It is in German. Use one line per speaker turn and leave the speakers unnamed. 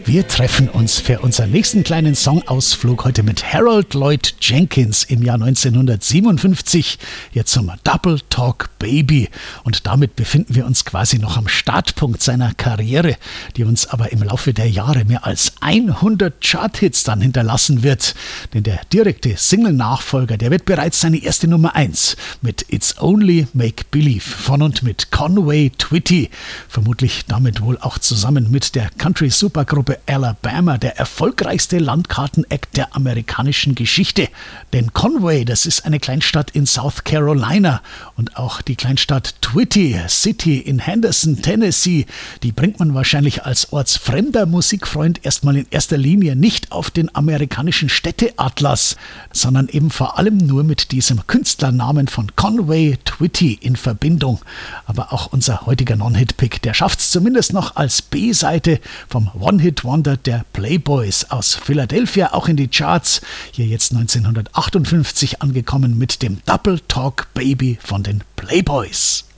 Wir treffen uns für unseren nächsten kleinen Songausflug heute mit Harold Lloyd Jenkins im Jahr 1957, hier zum Double Talk Baby. Und damit befinden wir uns quasi noch am Startpunkt seiner Karriere, die uns aber im Laufe der Jahre mehr als 100 Charthits dann hinterlassen wird. Denn der direkte Single-Nachfolger, der wird bereits seine erste Nummer 1 mit It's Only Make Believe von und mit Conway Twitty. Vermutlich damit wohl auch zusammen mit der Country-Supergruppe Alabama, der erfolgreichste Landkarten-Act der amerikanischen Geschichte. Denn Conway, das ist eine Kleinstadt in South Carolina, und auch die Kleinstadt Twitty City in Henderson, Tennessee, die bringt man wahrscheinlich als ortsfremder Musikfreund erstmal in erster Linie nicht auf den amerikanischen Städteatlas, sondern eben vor allem nur mit diesem Künstlernamen von Conway Twitty in Verbindung. Aber auch unser heutiger Non-Hit-Pick, der schafft es zumindest noch als B-Seite vom One-Hit-Wonder der Playboys aus Philadelphia auch in die Charts. Hier jetzt 1958 angekommen mit dem Double Talk Baby von den Playboys.